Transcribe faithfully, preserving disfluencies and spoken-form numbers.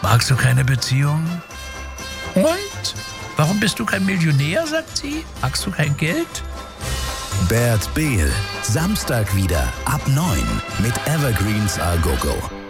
Magst du keine Beziehung? Und? Warum bist du kein Millionär, sagt sie? Magst du kein Geld? Bert Behl, Samstag wieder ab neun mit Evergreens A Go Go.